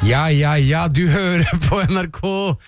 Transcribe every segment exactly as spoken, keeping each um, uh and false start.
Ja, ja, ja, du hører på N R K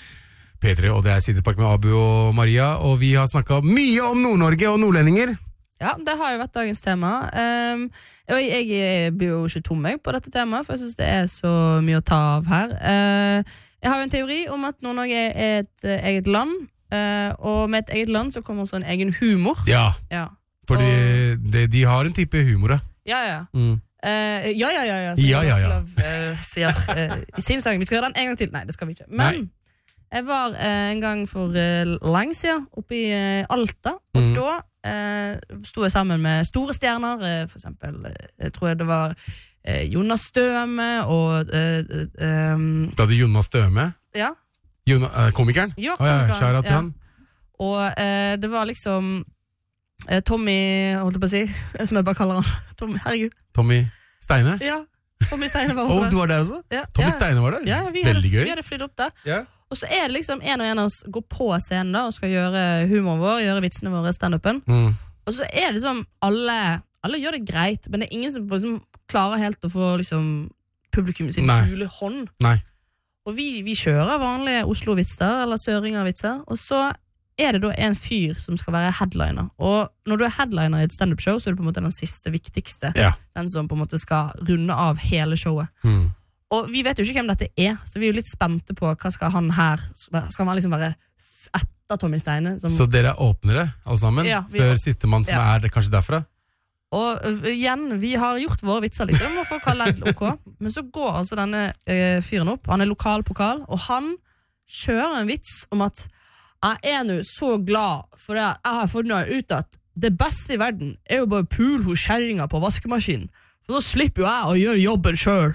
P tre, og det er Sidespark med Abu og Maria, og vi har snakket mye om Nord-Norge og nordlendinger. Ja, det har jo vært dagens tema. Um, og jeg, jeg blir jo ikke tom meg på dette temaet, for jeg synes det er så mye å ta av her. Uh, jeg har jo en teori om at Nord-Norge er et uh, eget land, uh, og med et eget land så kommer også en egen humor. Ja, ja. fordi og... de, de har en type humor. Ja, ja. Mm. Uh, ja, ja, ja, ja, ja, ja, ja. Vaslav, uh, sier uh, i sin sang. Vi skal gjøre den en gang til. Nei, det skal vi ikke. Men Nei. jeg var uh, en gang for uh, lang siden oppe i uh, Alta, og mm. da uh, sto jeg sammen med store stjerner, uh, for eksempel, uh, jeg tror det var uh, Jonas Støme og uh, uh, um, Da hadde Jonas Støme? Ja. Jonas, uh, komikeren? Ja, komikeren. Oh, ja, kjære til ja. han. Og uh, det var liksom uh, Tommy, holdt jeg på å si, som jeg bare kaller han. Tommy, herregud. Tommy Steine? Ja, Tommy Steine var også der. Oh, du var der også? Ja, Tommy ja. Steine var der? Ja, vi Veldig hadde, gøy. Vi hadde flyttet opp der. Ja. Og så er det liksom en og en av oss går på scenen da, og skal gjøre humoren vår, gjøre vitsene våre, stand-upen. Mm. Og så er det liksom, alle, alle gjør det greit, men det er ingen som liksom, klarer helt å få liksom, publikum i sin gule hånd. Nei. Og vi, vi kjører vanlige Oslo-vitser, eller Søringer-vitser, og så er det da en fyr som skal være headliner. Og når du er headliner i et stand-up-show, så er det på en måte den siste, viktigste. Ja. Den som på en måte skal runde av hele showet. Mm. Og vi vet jo ikke hvem dette er, så vi er jo litt spente på hva skal han her, skal han liksom være etter Tommy Steine? Som... Så dere er åpnere, alle sammen, ja, før er... siste mann som ja. er kanskje derfra? Og uh, igjen, vi har gjort våre vitser liksom, og folk har ledd ok, men så går altså denne uh, fyren opp, han er lokal pokal, og han kjører en vits om at jeg er nå så glad for det jeg har funnet ut at det beste i verden er jo bare pul hos kjerringa på vaskemaskinen, for da slipper jo jeg å gjøre jobben selv.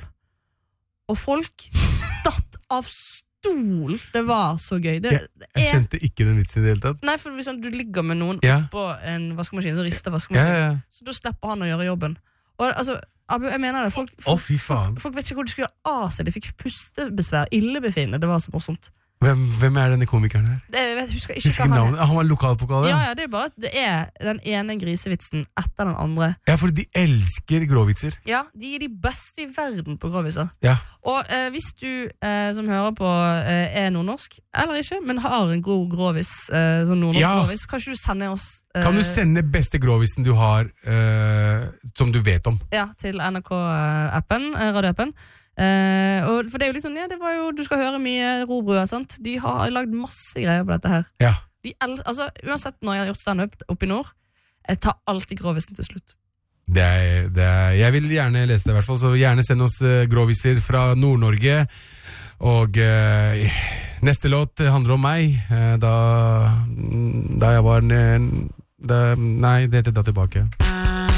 Og folk datt av stol. Det var så gøy. Det, jeg, jeg er... skjønte ikke den vitsen i det hele tatt. Nei, for liksom, du ligger med noen ja. på en vaskemaskin, så rister vaskemaskinen. Ja, ja. Så da slipper han å gjøre jobben. Og altså, Abu, jeg mener det. Folk, folk, oh, fy faen. Folk, folk vet ikke hvor de skulle gjøre av seg. De fikk pustebesvær, illebefinnende. Det var så morsomt. Hvem, hvem er denne komikeren her? Det, jeg vet, husker ikke husker hva han er. Han var lokalpokal, ja, ja, det er bare at det er den ene grisevitsen etter den andre. Ja, for de elsker gråvitser. Ja, de er de beste i verden på gråvitser. Ja. Og eh, hvis du eh, som hører på eh, er nordnorsk, eller ikke, men har en god gråvis, eh, sånn nordnorsk ja. gråvis, kan ikke du sende oss... Eh, kan du sende beste gråvisen du har, eh, som du vet om? Ja, til N R K-appen, radioappen. Uh, og for det er jo liksom, ja, det var jo, du skal høre mye robrød, sant? De har lagd masse greier på dette her. Ja. De el- altså, uansett når jeg har gjort stand-up oppe i nord, jeg tar alltid gråvisen til slutt. Det er, det er, jeg vil gjerne lese det i hvert fall, så gjerne send oss uh, gråviser fra Nord-Norge. Og uh, neste låt handler om meg, uh, da, da jeg var, uh, da, nei, det er da tilbake.